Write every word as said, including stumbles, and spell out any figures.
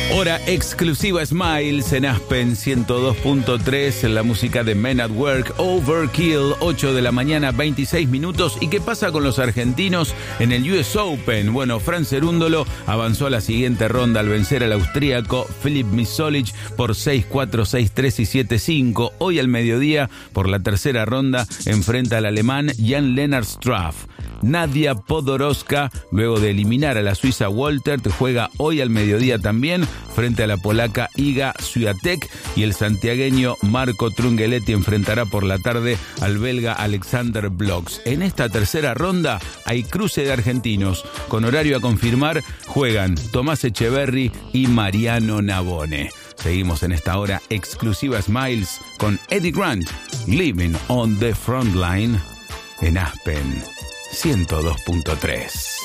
Hora exclusiva Smiles en Aspen ciento dos punto tres, en la música de Men at Work, Overkill, ocho de la mañana, veintiséis minutos. ¿Y qué pasa con los argentinos en el U S Open? Bueno, Fran Cerúndolo avanzó a la siguiente ronda al vencer al austríaco Filip Misolic por seis cuatro, seis tres y siete cinco. Hoy al mediodía, por la tercera ronda, enfrenta al alemán Jan-Lennard Struff. Nadia Podoroska, luego de eliminar a la suiza Woltert, juega hoy al mediodía también frente a la polaca Iga Swiatek, y el santiagueño Marco Trungelliti enfrentará por la tarde al belga Alexander Bloks. En esta tercera ronda hay cruce de argentinos. Con horario a confirmar, juegan Tomás Echeverry y Mariano Navone. Seguimos en esta hora exclusiva Smiles con Eddie Grant, Living on the Frontline, en Aspen ciento dos punto tres.